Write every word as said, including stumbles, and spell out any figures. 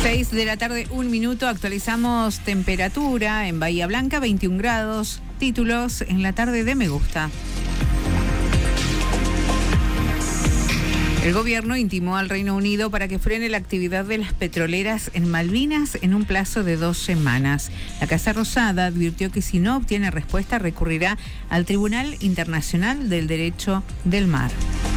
seis de la tarde, un minuto. Actualizamos temperatura en Bahía Blanca, veintiún grados. Títulos en la tarde de Me Gusta. El gobierno intimó al Reino Unido para que frene la actividad de las petroleras en Malvinas en un plazo de dos semanas. La Casa Rosada advirtió que si no obtiene respuesta recurrirá al Tribunal Internacional del Derecho del Mar.